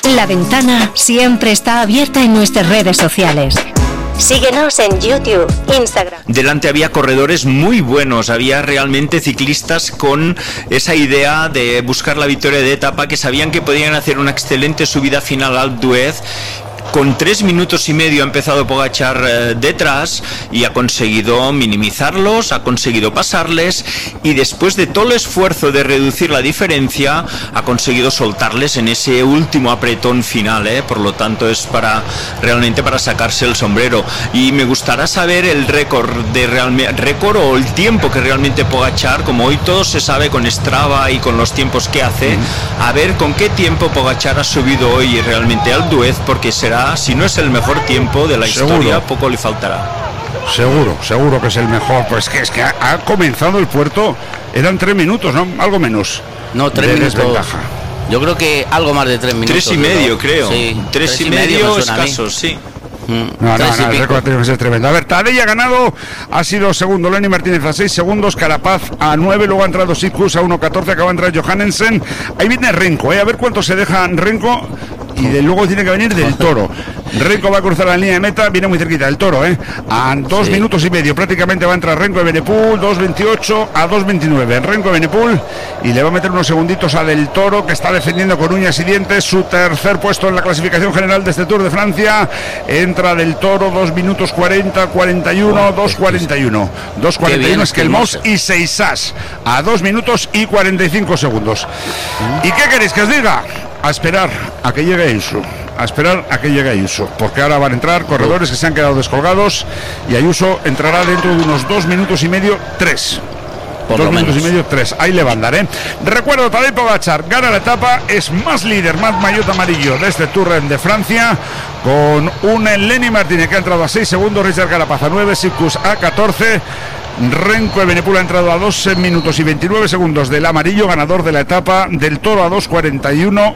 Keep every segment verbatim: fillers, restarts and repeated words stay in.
La Ventana siempre está abierta en nuestras redes sociales. Síguenos en YouTube, Instagram. Delante había corredores muy buenos, había realmente ciclistas con esa idea de buscar la victoria de etapa, que sabían que podían hacer una excelente subida final al D'Huez. Con tres minutos y medio ha empezado Pogačar eh, detrás y ha conseguido minimizarlos, ha conseguido pasarles, y después de todo el esfuerzo de reducir la diferencia ha conseguido soltarles en ese último apretón final, ¿eh? Por lo tanto es para realmente para sacarse el sombrero. Y me gustará saber el récord de realmente récord o el tiempo que realmente Pogačar, como hoy todo se sabe con Strava y con los tiempos que hace, a ver con qué tiempo Pogačar ha subido hoy realmente al D'Huez, porque será, si no es el mejor tiempo de la Seguro. historia, poco le faltará. Seguro, seguro que es el mejor. Pues que es que ha, ha comenzado el puerto, eran tres minutos, ¿no? Algo menos. No, tres de minutos. desventaja. Yo creo que algo más de tres minutos. Tres y medio, creo. Sí, tres, tres y, y medio, medio escasos, sí. No, no, no, el récord tiene que ser tremendo. A ver, Tadej ha ganado, ha sido segundo Lenny Martínez a seis segundos, Carapaz a nueve, luego ha entrado Sitkus a uno catorce, acaba de entrar Johannesen. Ahí viene Renko, ¿eh? A ver cuánto se deja Renko. Y de luego tiene que venir del Toro. Renko va a cruzar la línea de meta, viene muy cerquita del Toro, ¿eh? A dos sí. minutos y medio prácticamente va a entrar Renko de Benepul, dos veintiocho a dos veintinueve. Renko de Benepul, y le va a meter unos segunditos a del Toro, que está defendiendo con uñas y dientes su tercer puesto en la clasificación general de este Tour de Francia. Entra del Toro, dos minutos cuarenta, cuarenta y uno, dos cuarenta y uno. dos cuarenta y uno es que el Mos y Seisas a dos minutos y cuarenta y cinco segundos. ¿Y qué queréis que os diga? A esperar a que llegue Ayuso, a esperar a que llegue Ayuso, porque ahora van a entrar corredores que se han quedado descolgados y Ayuso entrará dentro de unos dos minutos y medio, tres. Por dos minutos menos. y medio, tres. Ahí le van a dar, ¿eh? Recuerdo, Tadej Pogačar gana la etapa, es más líder, más maillot amarillo de este Tour de Francia, con un Lenny Martínez que ha entrado a seis segundos, Richard Carapaz a nueve, Sitkus a catorce. Renko de Benepul ha entrado a dos minutos y veintinueve segundos del amarillo, ganador de la etapa. Del Toro a dos cuarenta y uno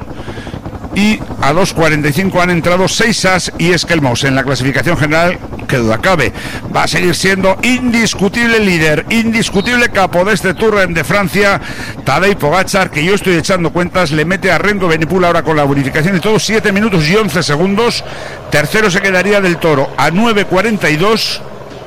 y a dos cuarenta y cinco han entrado Seisas y Eskelmos en la clasificación general, que duda cabe. Va a seguir siendo indiscutible líder, indiscutible capo de este Tour de Francia, Tadej Pogačar, que yo estoy echando cuentas, le mete a Renko de Benepul ahora con la bonificación y todo, siete minutos y once segundos. Tercero se quedaría del Toro a nueve cuarenta y dos.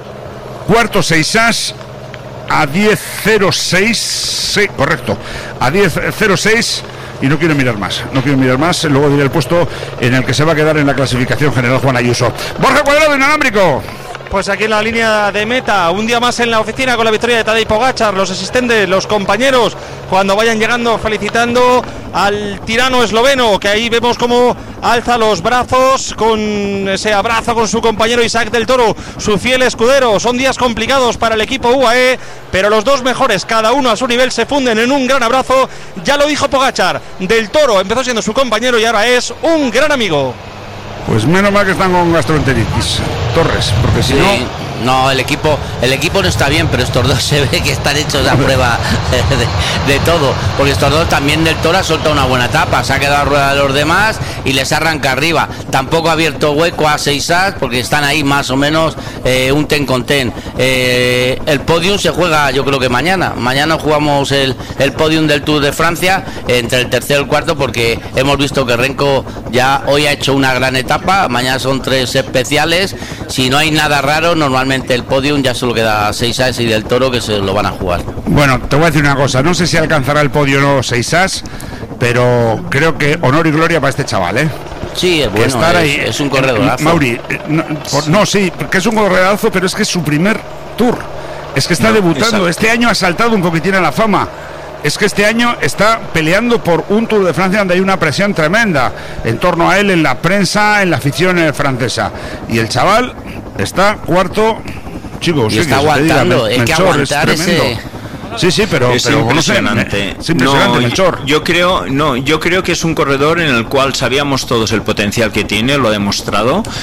Cuarto Seisas a diez cero seis, sí, correcto, a diez cero seis, y no quiero mirar más, no quiero mirar más, luego diré el puesto en el que se va a quedar en la clasificación general Juan Ayuso. Borja Cuadrado, inalámbrico. Pues aquí en la línea de meta, un día más en la oficina con la victoria de Tadej Pogačar, los asistentes, los compañeros, cuando vayan llegando felicitando al tirano esloveno, que ahí vemos cómo alza los brazos con ese abrazo con su compañero Isaac del Toro, su fiel escudero. Son días complicados para el equipo U A E, pero los dos mejores, cada uno a su nivel, se funden en un gran abrazo. Ya lo dijo Pogačar, del Toro empezó siendo su compañero y ahora es un gran amigo. Pues menos mal que están con gastroenteritis, Torres, porque si sí, no... No, el equipo el equipo no está bien, pero estos dos se ve que están hechos a prueba de, de todo, porque estos dos también del Toro ha soltado una buena etapa, se ha quedado a rueda de los demás y les arranca arriba. Tampoco ha abierto hueco a Seisas, porque están ahí más o menos eh, un ten con ten. Eh, el podium se juega, yo creo que mañana. Mañana jugamos el, el podium del Tour de Francia entre el tercero y el cuarto, porque hemos visto que Renko ya hoy ha hecho una gran etapa. Mañana son tres especiales. Si no hay nada raro, normalmente el podium ya solo queda Seisas y del Toro, que se lo van a jugar. Bueno, te voy a decir una cosa, no sé si alcanzará el podio o no Seisas, pero creo que honor y gloria para este chaval, ¿eh? Sí, es bueno, estar es, ahí, es un corredorazo. Mauri, no, por, no, sí, porque es un corredorazo, pero es que es su primer Tour. Es que está no, debutando, exacto. Este año ha saltado un poquitín a la fama. Es que este año está peleando por un Tour de Francia donde hay una presión tremenda en torno a él, en la prensa, en la afición francesa. Y el chaval está cuarto, chicos. Y está aguantando, hay que aguantar ese... Sí, sí, pero es pero impresionante. No sé, es impresionante, no, Melchor. Yo creo, no, yo creo que es un corredor en el cual sabíamos todos el potencial que tiene, lo ha demostrado.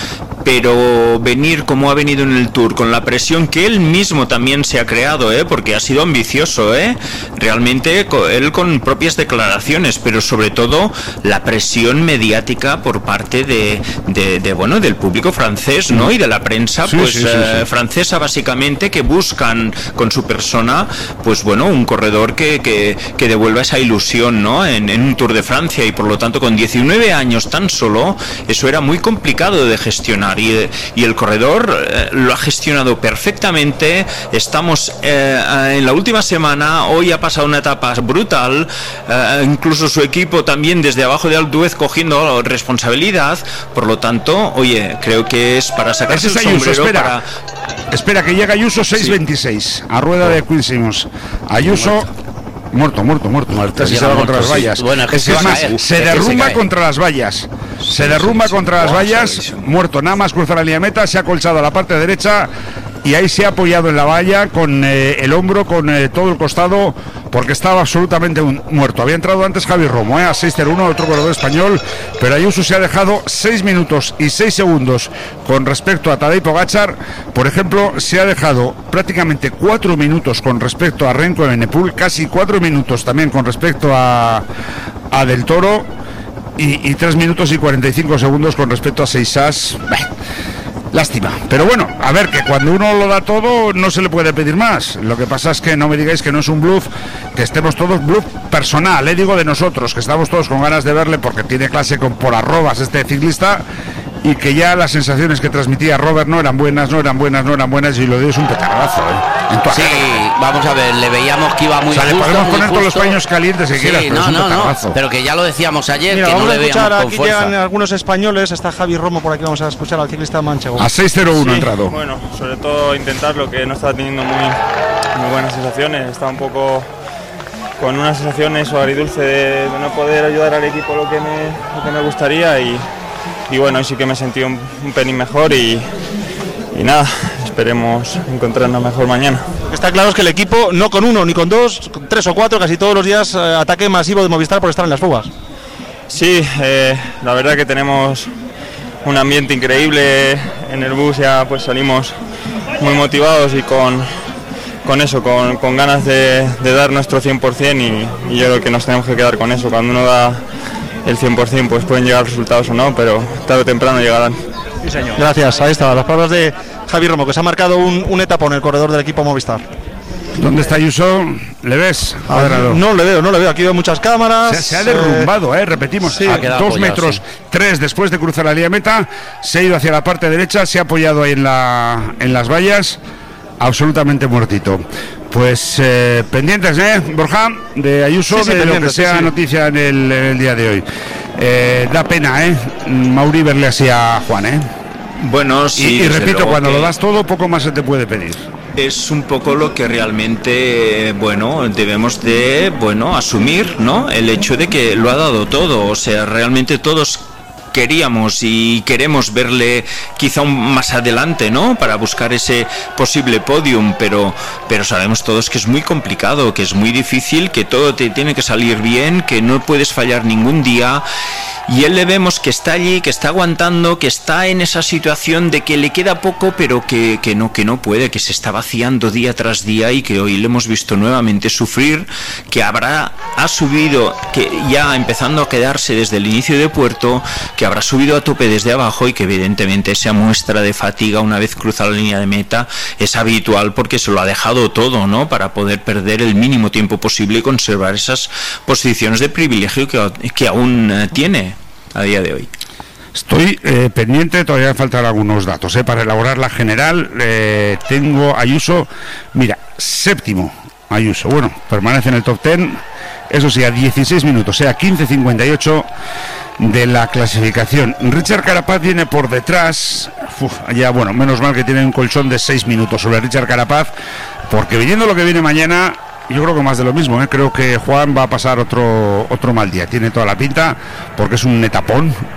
pero venir como ha venido en el Tour, con la presión que él mismo también se ha creado, ¿eh? Porque ha sido ambicioso, ¿eh? Realmente él con propias declaraciones, pero sobre todo la presión mediática por parte de, de, de bueno, del público francés, ¿no? Y de la prensa, sí, pues sí, sí, eh, sí. francesa básicamente, que buscan con su persona, pues bueno, un corredor que, que, que devuelva esa ilusión, ¿no? En, en un Tour de Francia, y por lo tanto con diecinueve años tan solo, eso era muy complicado de gestionar, y, y el corredor eh, lo ha gestionado perfectamente. Estamos eh, en la última semana, hoy ha pasado una etapa brutal, eh, incluso su equipo también desde abajo de Alpe d'Huez cogiendo responsabilidad, por lo tanto, oye, creo que es para sacarse Ese es el Ayuso, sombrero. espera. Para... Espera, que llega Ayuso seis veintiséis, a rueda de Queen Simmons. Ayuso... Muerto, muerto, muerto. Muerto, Casi llega se va muerto, contra las sí. vallas. Bueno, es que es se que va es a más, caer, se es que se derrumba cae. contra las vallas. Se derrumba contra las vallas, muerto. Nada más cruzar la línea de meta, se ha colchado a la parte derecha y ahí se ha apoyado en la valla con eh, el hombro, con eh, todo el costado, porque estaba absolutamente un, muerto. Había entrado antes Javi Romo, eh, a seis cero uno, otro corredor español, pero Ayuso se ha dejado seis minutos y seis segundos con respecto a Tadej Pogačar. Por ejemplo, se ha dejado prácticamente cuatro minutos con respecto a Remco Evenepoel, casi cuatro minutos también con respecto a, a Del Toro, y, y tres minutos y cuarenta y cinco segundos con respecto a Seixas. Lástima, pero bueno, a ver, que cuando uno lo da todo no se le puede pedir más. Lo que pasa es que no me digáis que no es un bluff, que estemos todos, bluff personal, eh, digo de nosotros, que estamos todos con ganas de verle porque tiene clase con por arrobas este ciclista, y que ya las sensaciones que transmitía Robert no eran buenas, no eran buenas, no eran buenas, y lo de es un petardazo, ¿eh? En toda Sí, cara. vamos a ver, le veíamos que iba muy O sea, le justo, podemos muy poner todos los justo. paños calientes que Sí, quieras, pero no, es un no, no, petardazo. pero que ya lo decíamos ayer, Mira, que no vamos a le escuchar, veíamos con aquí fuerza. llegan algunos españoles, está Javi Romo por aquí, vamos a escuchar al ciclista manchego. A seis cero uno ha Sí, entrado. Bueno, sobre todo intentarlo, que no estaba teniendo muy, muy buenas sensaciones, estaba un poco con unas sensaciones o agridulce de, de no poder ayudar al equipo lo que me, lo que me gustaría, y, y bueno, hoy sí que me sentí un, un pelín mejor, y, y nada, esperemos encontrarnos mejor mañana. Lo que está claro es que el equipo, no con uno, ni con dos, con tres o cuatro, casi todos los días, eh, ataque masivo de Movistar por estar en las fugas. Sí, eh, la verdad que tenemos un ambiente increíble en el bus, ya pues salimos muy motivados y con, con eso, con, con ganas de, de dar nuestro cien por ciento, y, y yo creo que nos tenemos que quedar con eso. Cuando uno da el cien por ciento pues pueden llegar resultados o no, pero tarde o temprano llegarán. Sí, señor. Gracias, ahí estaban las palabras de Javi Romo, que se ha marcado un, un etapón en el corredor del equipo Movistar. ¿Dónde está Ayuso? ¿Le ves? Ah, no le veo, no le veo, aquí veo muchas cámaras. Se, se ha derrumbado, eh, repetimos, sí, a ha quedado dos apoyado, metros sí. tres después de cruzar la línea de meta, se ha ido hacia la parte derecha, se ha apoyado ahí en, la, en las vallas, absolutamente muertito. Pues eh, pendientes, ¿eh, Borja? De Ayuso, Sí, sí, de lo que sea sí, sí. noticia en el, en el día de hoy. Eh, da pena, ¿eh? Mauri, verle así a Juan, ¿eh? Bueno, sí, y, y desde repito, luego cuando que lo das todo, poco más se te puede pedir. es un poco lo que realmente, eh, bueno, debemos de, bueno, asumir, ¿no? El hecho de que lo ha dado todo, o sea, realmente todos queríamos y queremos verle quizá un más adelante, ¿no? Para buscar ese posible podium, pero pero sabemos todos que es muy complicado, que es muy difícil, que todo te tiene que salir bien, que no puedes fallar ningún día. Y él le vemos que está allí, que está aguantando, que está en esa situación de que le queda poco, pero que, que no, que no puede, que se está vaciando día tras día, y que hoy le hemos visto nuevamente sufrir, que habrá ha subido, que ya empezando a quedarse desde el inicio de puerto, que habrá subido a tope desde abajo, y que evidentemente esa muestra de fatiga una vez cruza la línea de meta es habitual, porque se lo ha dejado todo, ¿no? Para poder perder el mínimo tiempo posible y conservar esas posiciones de privilegio que, que aún eh, tiene a día de hoy. Estoy eh, pendiente, todavía me faltan algunos datos eh, para elaborar la general. Eh, tengo Ayuso, mira, séptimo Ayuso, bueno, permanece en el top diez, eso sí, a dieciséis minutos, o sea, quince cincuenta y ocho de la clasificación. Richard Carapaz viene por detrás, uf, ya bueno, menos mal que tiene un colchón de seis minutos sobre Richard Carapaz, porque viniendo lo que viene mañana, yo creo que más de lo mismo, ¿eh? Creo que Juan va a pasar otro otro mal día, tiene toda la pinta, porque es un etapón.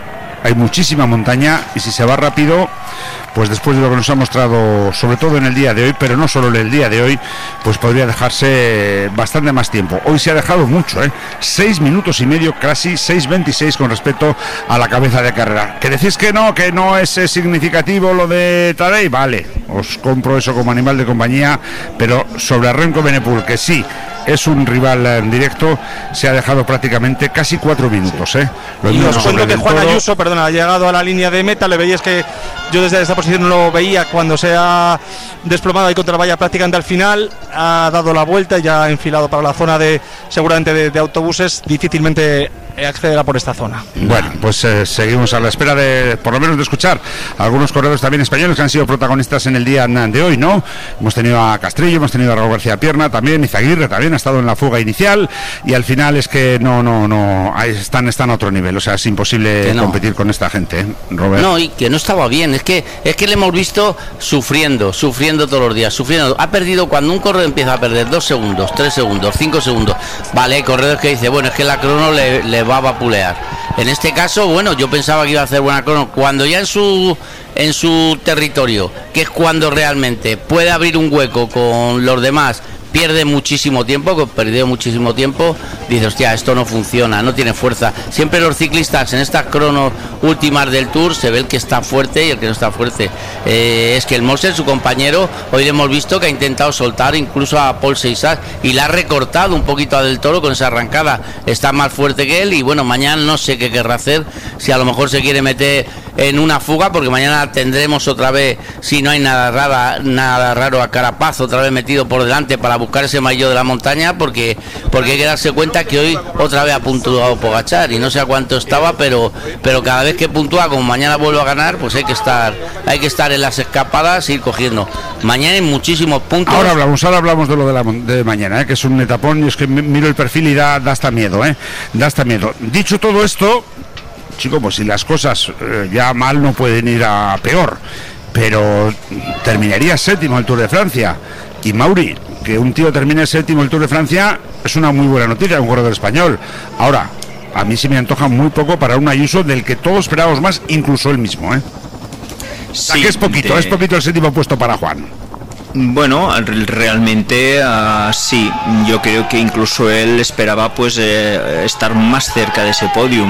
hay muchísima montaña y si se va rápido, pues después de lo que nos ha mostrado, sobre todo en el día de hoy, pero no solo en el día de hoy, pues podría dejarse bastante más tiempo. Hoy se ha dejado mucho, ¿eh? Seis minutos y medio, casi seis veintiséis con respecto a la cabeza de carrera. ¿Que decís que no, que no es significativo lo de Tadej? Vale, os compro eso como animal de compañía, pero sobre Remco Evenepoel, que sí es un rival en directo, se ha dejado prácticamente casi cuatro minutos, ¿eh? Lo y os cuento que Juan todo. Ayuso, perdona, ha llegado a la línea de meta, le veíais que yo desde esta posición no lo veía cuando se ha desplomado ahí contra la valla prácticamente al final, ha dado la vuelta y ya ha enfilado para la zona de, seguramente de, de autobuses, difícilmente accederá por esta zona. Bueno, pues eh, seguimos a la espera de, por lo menos de escuchar a algunos corredores también españoles que han sido protagonistas en el día de hoy, ¿no? Hemos tenido a Castrillo, hemos tenido a Raúl García Pierna también, Izaguirre también ha estado en la fuga inicial y al final es que no, no, no, están, están a otro nivel, o sea, es imposible no. competir con esta gente, ¿eh, Robert? No, y que no estaba bien, es que, es que le hemos visto sufriendo, sufriendo todos los días, sufriendo, ha perdido, cuando un corredor empieza a perder dos segundos, tres segundos, cinco segundos, vale, hay corredores que dice, bueno, es que la crono le, le va a vapulear. En este caso, bueno, yo pensaba que iba a hacer buena crono. Cuando ya en su en su territorio, que es cuando realmente puede abrir un hueco con los demás, pierde muchísimo tiempo, que perdió muchísimo tiempo, dice, hostia, esto no funciona, no tiene fuerza. Siempre los ciclistas en estas cronos últimas del Tour se ve el que está fuerte y el que no está fuerte. Eh, es que el Moser, su compañero, hoy le hemos visto que ha intentado soltar incluso a Paul Seissas y le ha recortado un poquito a Del Toro con esa arrancada. Está más fuerte que él y bueno, mañana no sé qué querrá hacer, si a lo mejor se quiere meter en una fuga, porque mañana tendremos otra vez, si no hay nada raro, nada raro, a Carapaz otra vez metido por delante para buscar ese maillot de la montaña, porque porque hay que darse cuenta que hoy otra vez ha puntuado Pogačar y no sé a cuánto estaba, pero pero cada vez que puntúa, como mañana vuelve a ganar, pues hay que estar hay que estar en las escapadas y ir cogiendo. Mañana hay muchísimos puntos. Ahora hablamos, ahora hablamos de lo de, la, de mañana, ¿eh? Que es un etapón y es que miro el perfil y da, da hasta miedo, ¿eh? Da hasta miedo. Dicho todo esto, chico, pues si las cosas eh, ya mal no pueden ir a peor, pero terminaría séptimo el Tour de Francia. Y Mauri, que un tío termine séptimo el Tour de Francia es una muy buena noticia, un corredor español. Ahora, a mí se me antoja muy poco para un Ayuso del que todos esperábamos más, incluso él mismo, ¿eh? Sí, o sea, que es poquito, de... es poquito el séptimo puesto para Juan. Bueno, realmente uh, sí, yo creo que incluso él esperaba pues eh, estar más cerca de ese podium.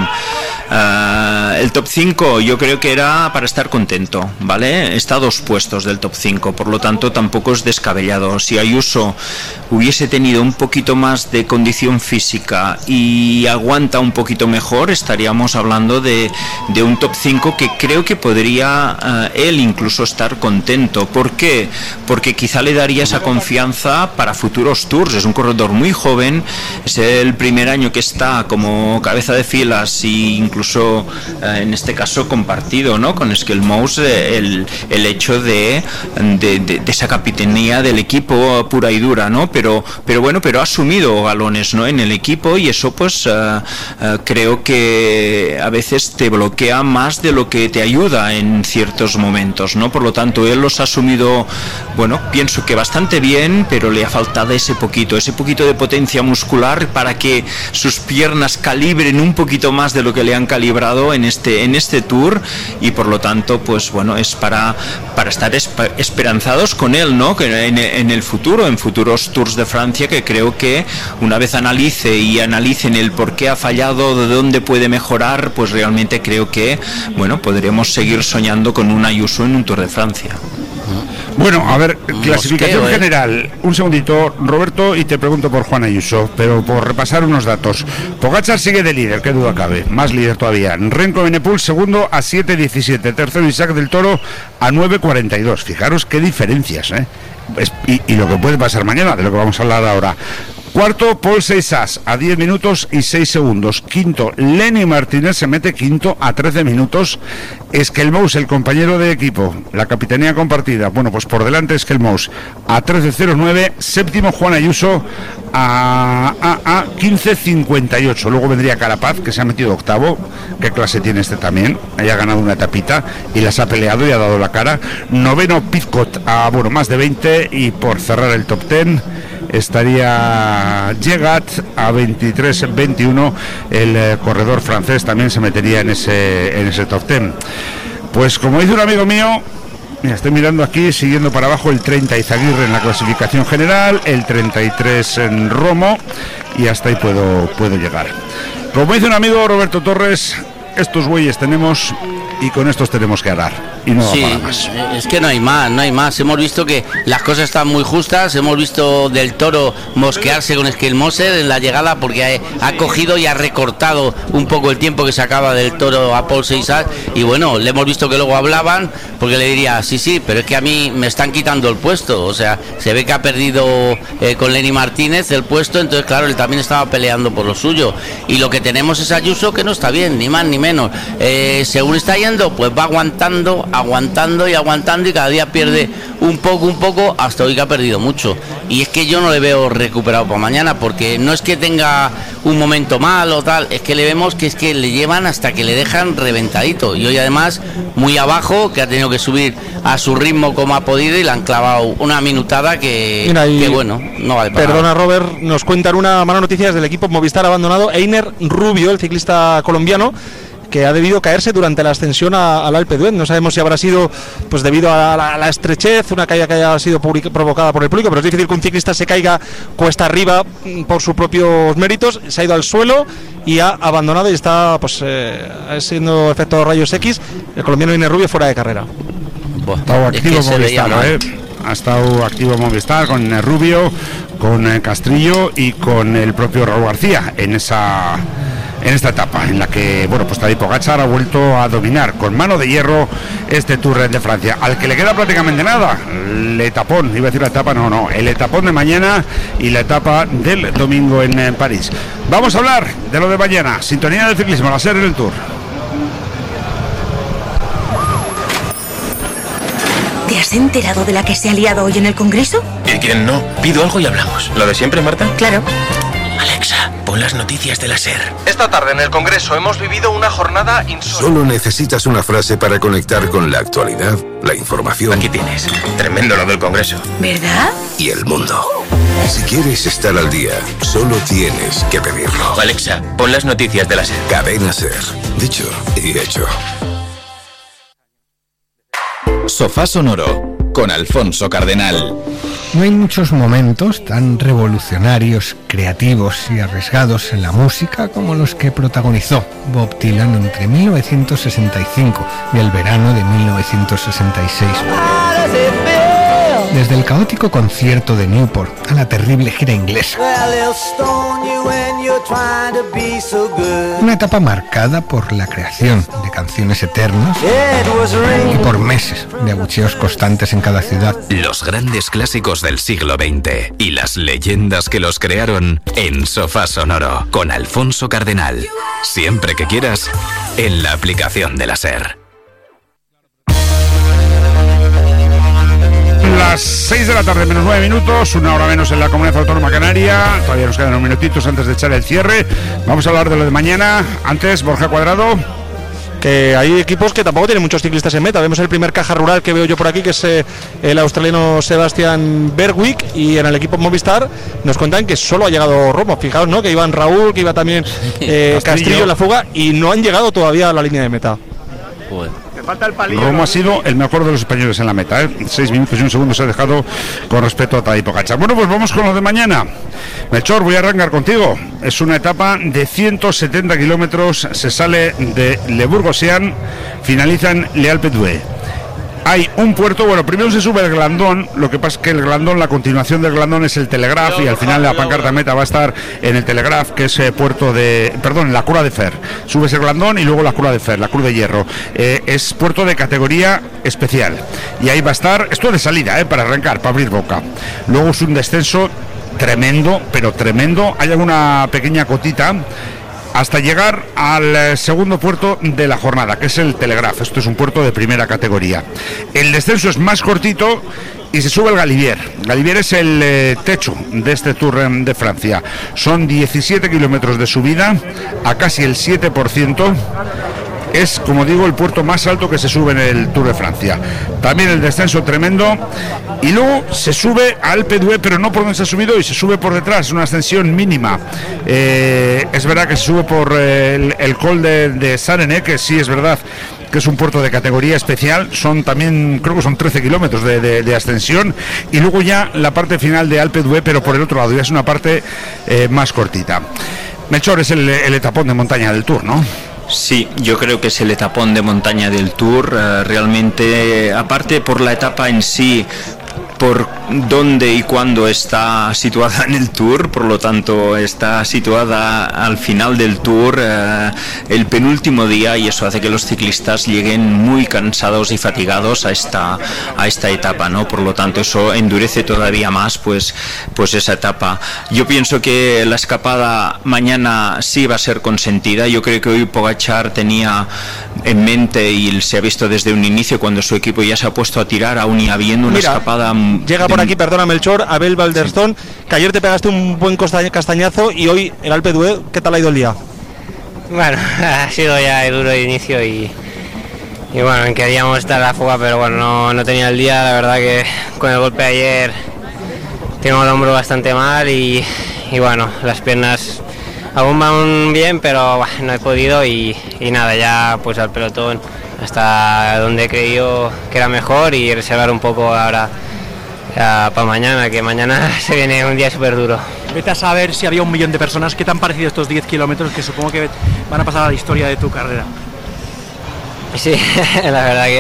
Uh, el top cinco yo creo que era para estar contento, ¿vale? Está a dos puestos del top cinco, por lo tanto tampoco es descabellado. Si Ayuso hubiese tenido un poquito más de condición física y aguanta un poquito mejor, estaríamos hablando de, de un top cinco que creo que podría uh, él incluso estar contento. ¿Por qué? Porque quizá le daría esa confianza para futuros tours. Es un corredor muy joven, es el primer año que está como cabeza de filas e incluso eh, en este caso compartido, ¿no?, con Skelmous, eh, el, el hecho de, de, de, de esa capitanía del equipo pura y dura, ¿no? Pero, pero bueno, pero ha asumido galones, ¿no?, en el equipo, y eso pues eh, eh, creo que a veces te bloquea más de lo que te ayuda en ciertos momentos, ¿no? Por lo tanto, él los ha asumido, bueno, pienso que bastante bien, pero le ha faltado ese poquito, ese poquito de potencia muscular para que sus piernas calibren un poquito más de lo que le han calibrado en este en este tour, y por lo tanto, pues bueno, es para para estar esp- esperanzados con él, ¿no?, que en, en el futuro, en futuros tours de Francia, que creo que una vez analice y analicen el por qué ha fallado, de dónde puede mejorar, pues realmente creo que, bueno, podríamos seguir soñando con un Ayuso en un Tour de Francia. Bueno, a ver, clasificación Mosqueo, ¿eh? general. Un segundito, Roberto, y te pregunto por Juan Ayuso, pero por repasar unos datos. Pogačar sigue de líder, qué duda cabe, más líder todavía. Remco Evenepoel segundo a siete diecisiete, tercero Isaac del Toro a nueve cuarenta y dos. Fijaros qué diferencias, ¿eh? Es, y, y lo que puede pasar mañana, de lo que vamos a hablar ahora. Cuarto, Paul Seissas a diez minutos y seis segundos. Quinto, Lenny Martínez se mete quinto a trece minutos. Skelmous, el compañero de equipo, la capitanía compartida, bueno, pues por delante Skelmous a trece cero nueve. Séptimo, Juan Ayuso a, a, a quince cincuenta y ocho. Luego vendría Carapaz, que se ha metido octavo. ¿Qué clase tiene este también? Haya ganado una etapita y las ha peleado y ha dado la cara. Noveno, Pidcock a, bueno, más de veinte. Y por cerrar el top ten, estaría Llegat a veintitrés veintiuno. El eh, corredor francés también se metería en ese, en ese top ten. Pues como dice un amigo mío, mira, estoy mirando aquí, siguiendo para abajo, el treinta Izaguirre en la clasificación general, el treinta y tres en Romo, y hasta ahí puedo, puedo llegar. Como dice un amigo, Roberto Torres, estos bueyes tenemos y con estos tenemos que arar, y no sí, va para más. Es que no hay más, no hay más. Hemos visto que las cosas están muy justas, hemos visto del Toro mosquearse con Skill Moser en la llegada, porque ha, ha cogido y ha recortado un poco el tiempo que sacaba del Toro a Paul Seisas, y bueno, le hemos visto que luego hablaban, porque le diría, sí, sí, pero es que a mí me están quitando el puesto, o sea, se ve que ha perdido eh, con Lenny Martínez el puesto, entonces claro, él también estaba peleando por lo suyo, y lo que tenemos es Ayuso, que no está bien, ni más ni menos, eh, según está yendo, pues va aguantando, aguantando y aguantando, y cada día pierde un poco, un poco, hasta hoy que ha perdido mucho. Y es que yo no le veo recuperado para mañana, porque no es que tenga un momento malo o tal, es que le vemos que es que le llevan hasta que le dejan reventadito, y hoy además muy abajo, que ha tenido que subir a su ritmo como ha podido, y le han clavado una minutada que, Mira, y, que bueno, no vale para Perdona, nada. Robert, nos cuentan una mala noticia del equipo Movistar abandonado. Einer Rubio, el ciclista colombiano, que ha debido caerse durante la ascensión a, al Alpe d'Huez. No sabemos si habrá sido pues debido a la, a la estrechez, una caída que haya sido public, provocada por el público, pero es difícil que un ciclista se caiga cuesta arriba por sus propios méritos. Se ha ido al suelo y ha abandonado, y está pues eh, siendo efecto rayos X. El colombiano Einer Rubio fuera de carrera. Ha estado activo Movistar, ¿eh? Ha estado activo Movistar con Einer Rubio, con eh, Castrillo y con el propio Raúl García en esa... en esta etapa en la que, bueno, pues Tadej Pogačar ha vuelto a dominar con mano de hierro este Tour de Francia, al que le queda prácticamente nada, el etapón, iba a decir la etapa, no, no, el etapón de mañana y la etapa del domingo en, en París. Vamos a hablar de lo de mañana, sintonía del ciclismo, la SER en el Tour. ¿Te has enterado de la que se ha liado hoy en el Congreso? ¿Y quién no? Pido algo y hablamos. ¿Lo de siempre, Marta? Claro. Alexa, pon las noticias de la SER. Esta tarde en el Congreso hemos vivido una jornada insólita. Solo necesitas una frase para conectar con la actualidad, la información. Aquí tienes. Tremendo lo del Congreso. ¿Verdad? Y el mundo. Si quieres estar al día, solo tienes que pedirlo. Alexa, pon las noticias de la SER. Cadena SER. Dicho y hecho. Sofá Sonoro con Alfonso Cardenal. No hay muchos momentos tan revolucionarios, creativos y arriesgados en la música como los que protagonizó Bob Dylan entre mil novecientos sesenta y cinco y el verano de mil novecientos sesenta y seis. Desde el caótico concierto de Newport a la terrible gira inglesa. Una etapa marcada por la creación de canciones eternas y por meses de abucheos constantes en cada ciudad. Los grandes clásicos del siglo veinte y las leyendas que los crearon en Sofá Sonoro con Alfonso Cardenal. Siempre que quieras, en la aplicación de la SER. Las seis de la tarde, menos nueve minutos, una hora menos en la Comunidad Autónoma Canaria. Todavía nos quedan unos minutitos antes de echar el cierre. Vamos a hablar de lo de mañana. Antes, Borja Cuadrado. Que hay equipos que tampoco tienen muchos ciclistas en meta. Vemos el primer caja rural que veo yo por aquí, que es eh, el australiano Sebastian Bergwick, y en el equipo Movistar nos cuentan que solo ha llegado Romo. Fijaos, ¿no? Que iban Raúl, que iba también eh, Castrillo. Castrillo en la fuga, y no han llegado todavía a la línea de meta. Bueno. Romo ha sido el mejor de los españoles en la meta, ¿eh? Seis minutos y un segundo se ha dejado con respecto a Tadej Pogačar. Bueno, pues vamos con lo de mañana. Melchor, voy a arrancar contigo. Es una etapa de ciento setenta kilómetros. Se sale de Le Bourg-Océan, finaliza en Le Alpe d'Huez. Hay un puerto, bueno, primero se sube el Glandón, lo que pasa es que el Glandón, la continuación del Glandón es el Telegraph, y al final la pancarta meta va a estar en el Telegraph, que es eh, puerto de, perdón, en la Croix de Fer. Subes el Glandón y luego la Croix de Fer, la Cruz de Hierro. Eh, es puerto de categoría especial, y ahí va a estar, esto de salida, eh, para arrancar, para abrir boca. Luego es un descenso tremendo, pero tremendo. Hay alguna pequeña cotita hasta llegar al segundo puerto de la jornada, que es el Telegraph. Esto es un puerto de primera categoría. El descenso es más cortito y se sube el Galibier. Galibier es el eh, techo de este Tour de Francia. Son diecisiete kilómetros de subida a casi el siete por ciento. es, como digo, el puerto más alto que se sube en el Tour de Francia. También el descenso tremendo, y luego se sube a Alpe d'Huez, pero no por donde se ha subido, y se sube por detrás, una ascensión mínima. Eh, es verdad que se sube por eh, el, el col de, de Sarené, que sí es verdad que es un puerto de categoría especial, son también, creo que son trece kilómetros de, de, de ascensión, y luego ya la parte final de Alpe d'Huez, pero por el otro lado, ya es una parte eh, más cortita. Melchor, es el, el etapón de montaña del Tour, ¿no? Sí, yo creo que es el etapón de montaña del Tour, uh, realmente, aparte por la etapa en sí, por dónde y cuándo está situada en el Tour, por lo tanto está situada al final del Tour, eh, el penúltimo día, y eso hace que los ciclistas lleguen muy cansados y fatigados a esta a esta etapa, ¿no? Por lo tanto eso endurece todavía más pues pues esa etapa. Yo pienso que la escapada mañana sí va a ser consentida. Yo creo que hoy Pogačar tenía en mente, y se ha visto desde un inicio cuando su equipo ya se ha puesto a tirar, aún y habiendo una Mira, escapada. Llega por aquí, perdona Melchor, Abel Balderston, sí, que ayer te pegaste un buen castañazo, y hoy el Alpe d'Huez, ¿qué tal ha ido el día? Bueno, ha sido ya el duro de inicio, y, y bueno, queríamos estar a la fuga, pero bueno, no, no tenía el día. La verdad que con el golpe de ayer tengo el hombro bastante mal, y, y bueno, las piernas aún van bien, pero bueno, no he podido, y, y nada, ya pues al pelotón hasta donde he creído que era mejor, y reservar un poco ahora para mañana, que mañana se viene un día súper duro. Vete a saber si había un millón de personas. ¿Qué te han parecido estos diez kilómetros que supongo que van a pasar a la historia de tu carrera? Sí, la verdad que,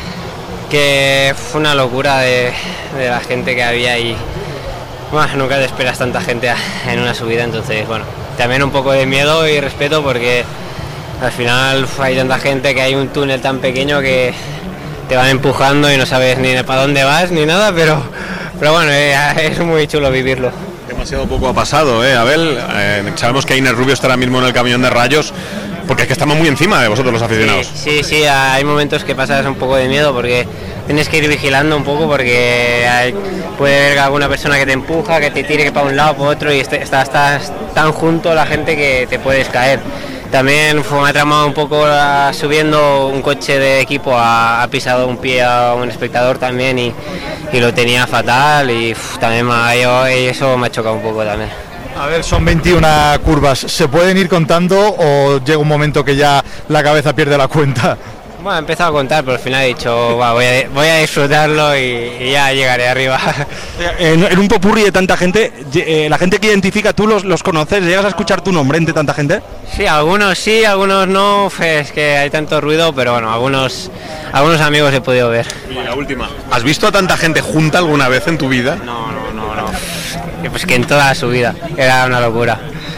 que fue una locura de, de la gente que había, y bueno, nunca te esperas tanta gente en una subida, entonces bueno, también un poco de miedo y respeto, porque al final hay tanta gente que hay un túnel tan pequeño que te van empujando y no sabes ni para dónde vas ni nada, pero, pero bueno, eh, es muy chulo vivirlo. Demasiado poco ha pasado, ¿eh, Abel? Eh, sabemos que Ines Rubio está ahora mismo en el camión de rayos, porque es que estamos muy encima de vosotros los aficionados. Sí, sí, sí, hay momentos que pasas un poco de miedo, porque tienes que ir vigilando un poco, porque hay, puede haber alguna persona que te empuja, que te tire para un lado, para otro, y estás, estás tan junto a la gente que te puedes caer. También fue, me ha tramado un poco uh, subiendo un coche de equipo, ha, ha pisado un pie a un espectador también, y, y lo tenía fatal, y uf, también me ha, yo, eso me ha chocado un poco también. A ver, son veintiuna curvas, ¿se pueden ir contando o llega un momento que ya la cabeza pierde la cuenta? Bueno, he empezado a contar, pero al final he dicho, bah, voy, a, voy a disfrutarlo, y, y ya llegaré arriba. En, en un popurrí de tanta gente, eh, la gente que identifica, ¿tú los, los conoces? ¿Llegas a escuchar tu nombre entre tanta gente? Sí, algunos sí, algunos no, es que hay tanto ruido, pero bueno, algunos, algunos amigos he podido ver. Y la última, ¿has visto a tanta gente junta alguna vez en tu vida? No, no, no, no. Pues que en toda su vida, era una locura.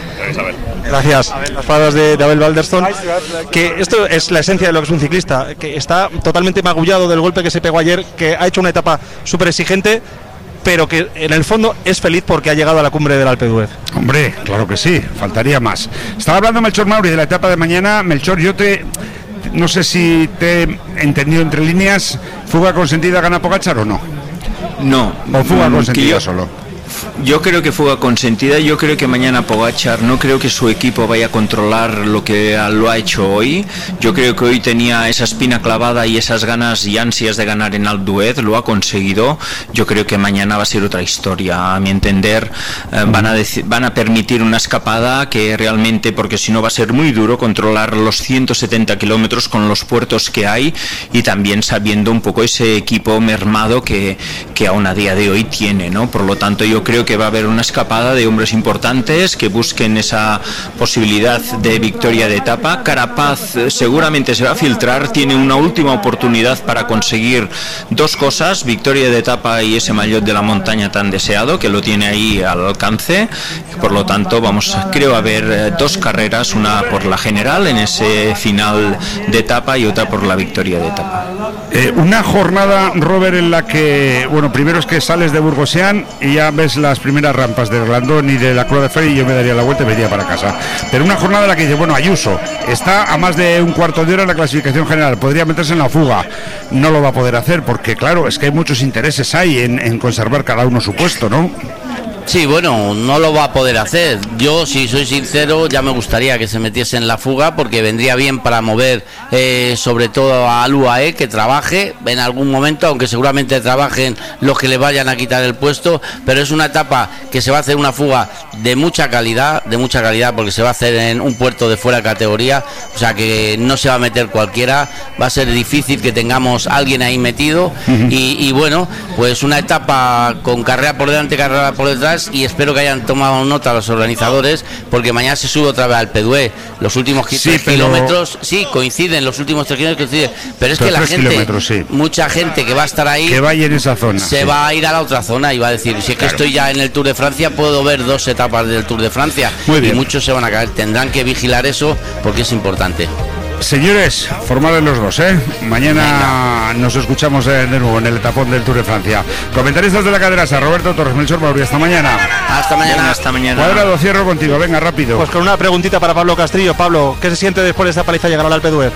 Gracias. Las palabras de, de Abel Balderston, que esto es la esencia de lo que es un ciclista, que está totalmente magullado del golpe que se pegó ayer, que ha hecho una etapa súper exigente, pero que en el fondo es feliz porque ha llegado a la cumbre del Alpe d'Huez. Hombre, claro que sí, faltaría más. Estaba hablando Melchor Mauri de la etapa de mañana. Melchor, yo te... no sé si te he entendido entre líneas, ¿fuga consentida gana Pogačar o no? No. ¿O fuga consentida yo... solo? Yo creo que fuga consentida. Yo creo que mañana Pogačar, no creo que su equipo vaya a controlar lo que lo ha hecho hoy. Yo creo que hoy tenía esa espina clavada y esas ganas y ansias de ganar en Alpe d'Huez, lo ha conseguido. Yo creo que mañana va a ser otra historia, a mi entender. eh, van, a dec- van a permitir una escapada que realmente, porque si no va a ser muy duro controlar los ciento setenta kilómetros con los puertos que hay, y también sabiendo un poco ese equipo mermado que, que aún a día de hoy tiene, ¿no? Por lo tanto, yo creo que va a haber una escapada de hombres importantes que busquen esa posibilidad de victoria de etapa. Carapaz eh, seguramente se va a filtrar, tiene una última oportunidad para conseguir dos cosas: victoria de etapa y ese maillot de la montaña tan deseado, que lo tiene ahí al alcance. Por lo tanto, vamos, creo a ver eh, dos carreras, una por la general en ese final de etapa y otra por la victoria de etapa. Eh, una jornada, Robert, en la que, bueno, primero es que sales de Burgosian y ya ves las primeras rampas del Glandón y de la Croix de Fer, y yo me daría la vuelta y me iría para casa. Pero una jornada en la que dice, bueno, Ayuso está a más de un cuarto de hora en la clasificación general, podría meterse en la fuga, no lo va a poder hacer porque, claro, es que hay muchos intereses ahí en, en conservar cada uno su puesto, ¿no? Sí, bueno, no lo va a poder hacer. Yo, si soy sincero, ya me gustaría que se metiese en la fuga porque vendría bien para mover eh, sobre todo al U A E, que trabaje en algún momento, aunque seguramente trabajen los que le vayan a quitar el puesto, pero es una etapa que se va a hacer una fuga de mucha calidad, de mucha calidad porque se va a hacer en un puerto de fuera de categoría, o sea que no se va a meter cualquiera, va a ser difícil que tengamos a alguien ahí metido uh-huh. y, y bueno, pues una etapa con carrera por delante, carrera por detrás, y espero que hayan tomado nota los organizadores porque mañana se sube otra vez al P D U E. Los últimos sí, tres pero... kilómetros, sí, coinciden, los últimos tres kilómetros coinciden, pero es pero que la gente, sí. mucha gente que va a estar ahí, que vaya en esa zona, se sí. va a ir a la otra zona y va a decir, si es que claro. estoy ya en el Tour de Francia, puedo ver dos etapas del Tour de Francia. Muy bien. Y muchos se van a caer, tendrán que vigilar eso porque es importante. Señores, formales los dos, ¿eh? Mañana Venga. nos escuchamos de nuevo en el etapón del Tour de Francia. Comentaristas de la cadena Ser, Roberto Torres, Melchor Mauri, hasta mañana. Hasta mañana. Venga, hasta mañana. Cuadrado, cierro contigo, venga, rápido. Pues con una preguntita para Pablo Castrillo. Pablo, ¿qué se siente después de esta paliza llegar al P D U E?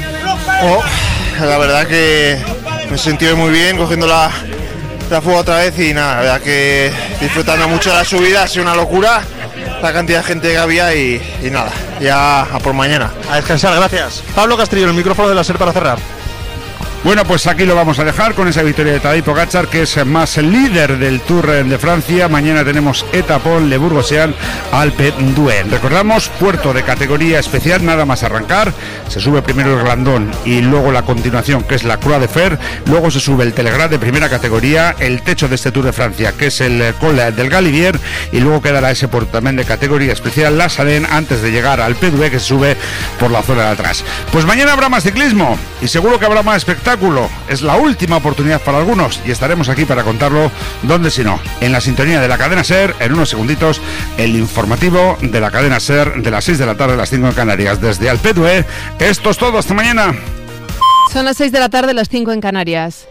Oh, la verdad que me he sentido muy bien cogiendo la, la fuga otra vez y nada, la verdad que disfrutando mucho de la subida, ha sido una locura la cantidad de gente que había y, y nada, ya a por mañana. A descansar, gracias. Pablo Castrillo, el micrófono de la Ser para cerrar. Bueno, pues aquí lo vamos a dejar con esa victoria de Tadej Pogačar, que es más el líder del Tour de Francia. Mañana tenemos etapón Le Bourgogne al P D U E. Recordamos, puerto de categoría especial, nada más arrancar. Se sube primero el Glandón y luego la continuación, que es la Croix de Fer. Luego se sube el Telegrat de primera categoría, el techo de este Tour de Francia, que es el Col del Galibier. Y luego quedará ese puerto también de categoría especial, La Sarenne, antes de llegar al P D U E, que se sube por la zona de atrás. Pues mañana habrá más ciclismo y seguro que habrá más espectáculo. Es la última oportunidad para algunos y estaremos aquí para contarlo, donde si no, en la sintonía de la cadena Ser. En unos segunditos el informativo de la cadena Ser de las seis de la tarde a las cinco en Canarias desde el P D U E. Esto es todo, hasta mañana. Son las seis de la tarde, las cinco en Canarias.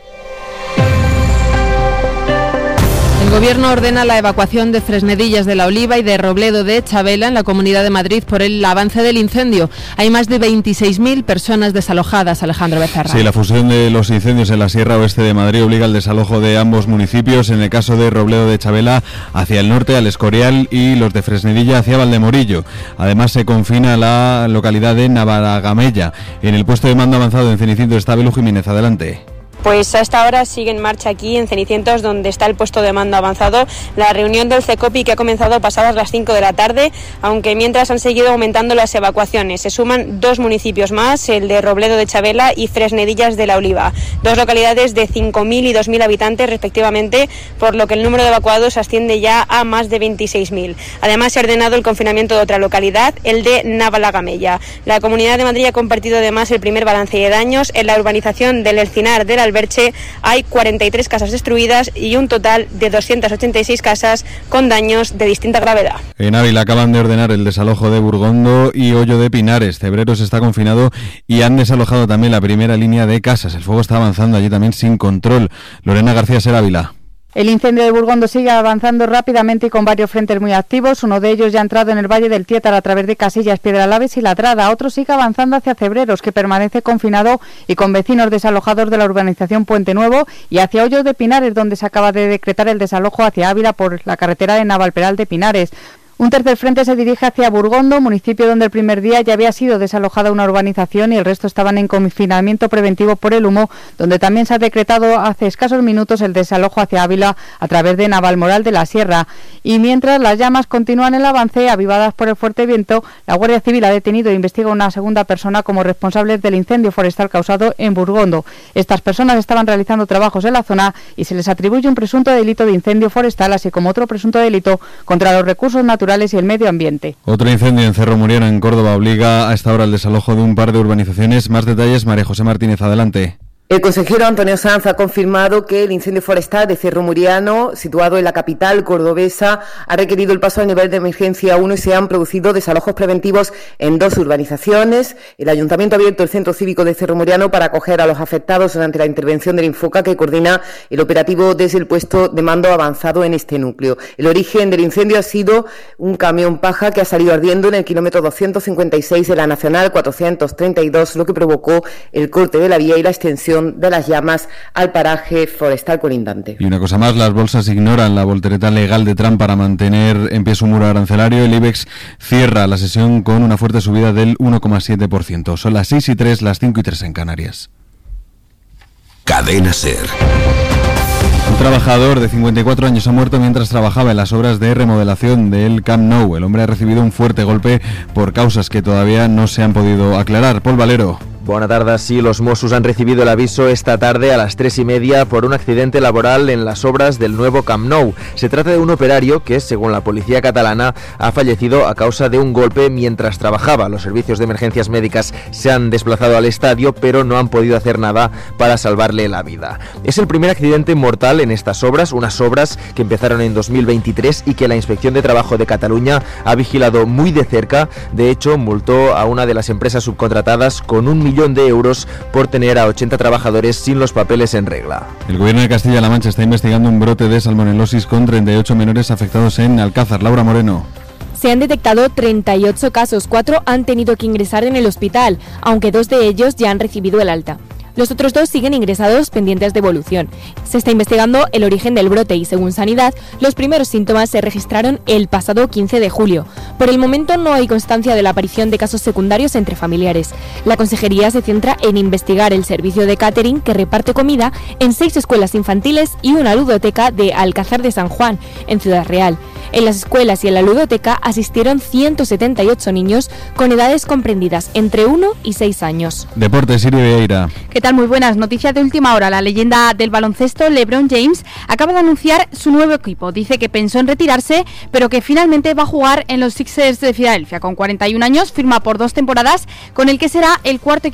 El Gobierno ordena la evacuación de Fresnedillas de la Oliva y de Robledo de Chabela en la Comunidad de Madrid por el avance del incendio. Hay más de veintiséis mil personas desalojadas, Alejandro Becerra. Sí, la fusión de los incendios en la Sierra Oeste de Madrid obliga al desalojo de ambos municipios. En el caso de Robledo de Chabela hacia el norte, al Escorial, y los de Fresnedilla hacia Valdemorillo. Además se confina la localidad de Navaragamella. En el puesto de mando avanzado en Cenicientos está Belu Jiménez. Adelante. Pues a esta hora sigue en marcha aquí en Cenicientos, donde está el puesto de mando avanzado, la reunión del CECOPI, que ha comenzado pasadas las cinco de la tarde, aunque mientras han seguido aumentando las evacuaciones. Se suman dos municipios más, el de Robledo de Chabela y Fresnedillas de la Oliva, dos localidades de cinco mil y dos mil habitantes respectivamente, por lo que el número de evacuados asciende ya a más de veintiséis mil. Además se ha ordenado el confinamiento de otra localidad, el de Navalagamella. La Comunidad de Madrid ha compartido además el primer balance de daños. En la urbanización del Elcinar del Alberche hay cuarenta y tres casas destruidas y un total de doscientas ochenta y seis casas con daños de distinta gravedad. En Ávila acaban de ordenar el desalojo de Burgondo y Hoyo de Pinares. Cebreros está confinado y han desalojado también la primera línea de casas. El fuego está avanzando allí también sin control. Lorena García, Ser Ávila. El incendio de Burgondo sigue avanzando rápidamente y con varios frentes muy activos. Uno de ellos ya ha entrado en el Valle del Tiétar a través de Casillas, Piedralaves y Latrada. Otro sigue avanzando hacia Cebreros, que permanece confinado y con vecinos desalojados de la urbanización Puente Nuevo, y hacia Hoyos de Pinares, donde se acaba de decretar el desalojo hacia Ávila por la carretera de Navalperal de Pinares. Un tercer frente se dirige hacia Burgondo, municipio donde el primer día ya había sido desalojada una urbanización y el resto estaban en confinamiento preventivo por el humo, donde también se ha decretado hace escasos minutos el desalojo hacia Ávila a través de Navalmoral de la Sierra. Y mientras las llamas continúan el avance, avivadas por el fuerte viento, la Guardia Civil ha detenido e investiga a una segunda persona como responsable del incendio forestal causado en Burgondo. Estas personas estaban realizando trabajos en la zona y se les atribuye un presunto delito de incendio forestal, así como otro presunto delito contra los recursos naturales y el medio ambiente. Otro incendio en Cerro Muriano, en Córdoba, obliga a esta hora al desalojo de un par de urbanizaciones. Más detalles, María José Martínez, adelante. El consejero Antonio Sanz ha confirmado que el incendio forestal de Cerro Muriano, situado en la capital cordobesa, ha requerido el paso al nivel de emergencia uno y se han producido desalojos preventivos en dos urbanizaciones. El Ayuntamiento ha abierto el Centro Cívico de Cerro Muriano para acoger a los afectados durante la intervención del Infoca, que coordina el operativo desde el puesto de mando avanzado en este núcleo. El origen del incendio ha sido un camión paja que ha salido ardiendo en el kilómetro doscientos cincuenta y seis de la Nacional cuatrocientos treinta y dos, lo que provocó el corte de la vía y la extensión extensión de las llamas al paraje forestal colindante. Y una cosa más, las bolsas ignoran la voltereta legal de Trump para mantener en pie su muro arancelario. El IBEX cierra la sesión con una fuerte subida del uno coma siete por ciento. Son las seis y tres, las cinco y tres en Canarias. Cadena SER. Un trabajador de cincuenta y cuatro años ha muerto mientras trabajaba en las obras de remodelación del Camp Nou. El hombre ha recibido un fuerte golpe por causas que todavía no se han podido aclarar. Paul Valero. Bona tarda. Sí, los Mossos han recibido el aviso esta tarde a las tres y media por un accidente laboral en las obras del nuevo Camp Nou. Se trata de un operario que, según la policía catalana, ha fallecido a causa de un golpe mientras trabajaba. Los servicios de emergencias médicas se han desplazado al estadio, pero no han podido hacer nada para salvarle la vida. Es el primer accidente mortal en estas obras, unas obras que empezaron en dos mil veintitrés y que la Inspección de Trabajo de Cataluña ha vigilado muy de cerca. De hecho, multó a una de las empresas subcontratadas con un millón de euros por tener a ochenta trabajadores sin los papeles en regla. El gobierno de Castilla-La Mancha está investigando un brote de salmonelosis con treinta y ocho menores afectados en Alcázar. Laura Moreno. Se han detectado treinta y ocho casos, cuatro han tenido que ingresar en el hospital, aunque dos de ellos ya han recibido el alta. Los otros dos siguen ingresados pendientes de evolución. Se está investigando el origen del brote y, según Sanidad, los primeros síntomas se registraron el pasado quince de julio. Por el momento no hay constancia de la aparición de casos secundarios entre familiares. La consejería se centra en investigar el servicio de catering que reparte comida en seis escuelas infantiles y una ludoteca de Alcázar de San Juan, en Ciudad Real. En las escuelas y en la ludoteca asistieron ciento setenta y ocho niños con edades comprendidas entre uno y seis años. Deportes, Sirio Vieira. ¿Qué tal? Muy buenas noticias de última hora. La leyenda del baloncesto, LeBron James, acaba de anunciar su nuevo equipo. Dice que pensó en retirarse, pero que finalmente va a jugar en los Sixers de Filadelfia. Con cuarenta y un años, firma por dos temporadas, con el que será el cuarto equipo